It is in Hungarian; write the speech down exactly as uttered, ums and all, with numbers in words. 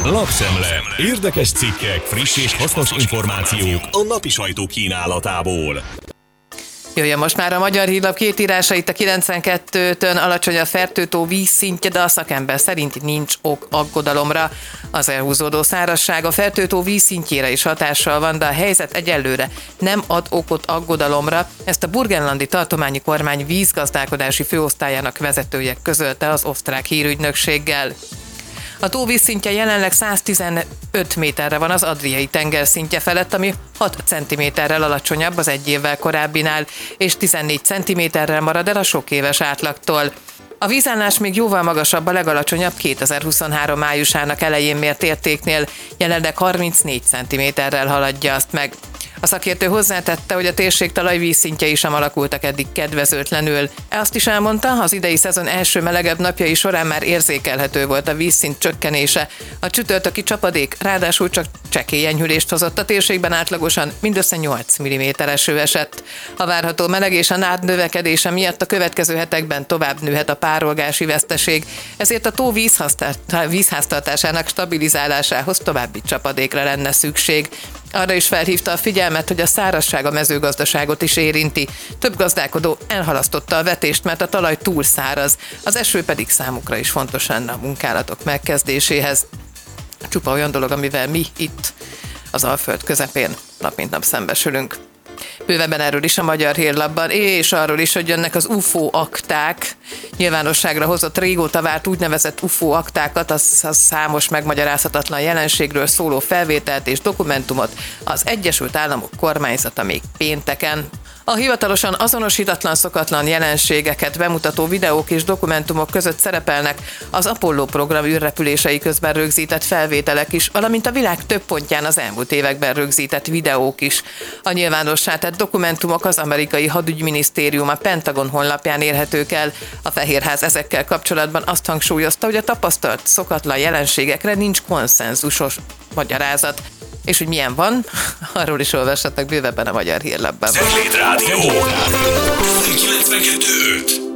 Lapszemle. Érdekes cikkek, friss és hasznos információk a napi sajtó kínálatából. Jöjjön most már a Magyar Hírlap két írása, itt a kilencvenkettőtön alacsony a Fertőtó vízszintje, de a szakember szerint nincs ok aggodalomra. Az elhúzódó szárazság a Fertőtó vízszintjére is hatással van, de a helyzet egyelőre nem ad okot aggodalomra. Ezt a burgenlandi tartományi kormány vízgazdálkodási főosztályának vezetője közölte az osztrák hírügynökséggel. A tó vízszintje jelenleg száztizenöt méterre van az Adriai tenger szintje felett, ami hat centiméterrel alacsonyabb az egy évvel korábbinál, és tizennégy centiméterrel marad el a sok éves átlagtól. A vízállás még jóval magasabb a legalacsonyabb kétezer-huszonhárom májusának elején mért értéknél, jelenleg harmincnégy centiméterrel haladja azt meg. A szakértő hozzátette, hogy a térség talajvízszintjei sem alakultak eddig kedvezőtlenül. Azt is elmondta, az idei szezon első melegebb napjai során már érzékelhető volt a vízszint csökkenése. A csütörtöki csapadék ráadásul csak csekély enyhülést hozott, a térségben átlagosan mindössze nyolc milliméter eső esett. A várható meleg és a nád növekedése miatt a következő hetekben tovább nőhet a párolgási veszteség, ezért a tó vízháztartásának stabilizálásához további csapadékra lenne szükség. Arra is felhívta a figyelmet, hogy a szárazság a mezőgazdaságot is érinti. Több gazdálkodó elhalasztotta a vetést, mert a talaj túl száraz, az eső pedig számukra is fontos lenne a munkálatok megkezdéséhez. Csupa olyan dolog, amivel mi itt az Alföld közepén nap mint nap szembesülünk. Bővebben erről is a Magyar Hírlapban, és arról is, hogy jönnek az u f o akták. Nyilvánosságra hozott régóta várt úgynevezett u f o aktákat, az, az számos megmagyarázhatatlan jelenségről szóló felvételt és dokumentumot az Egyesült Államok kormányzata még pénteken. A hivatalosan azonosítatlan szokatlan jelenségeket bemutató videók és dokumentumok között szerepelnek az Apollo program űrrepülései közben rögzített felvételek is, valamint a világ több pontján az elmúlt években rögzített videók is. A nyilvánossá tett dokumentumok az amerikai hadügyminisztérium, a Pentagon honlapján érhetők el. A Fehérház ezekkel kapcsolatban azt hangsúlyozta, hogy a tapasztalt szokatlan jelenségekre nincs konszenzusos magyarázat. És hogy milyen van, arról is olvassatok bővebben a Magyar Hírlapban. Cegléd Rádió kilencvenkettő öt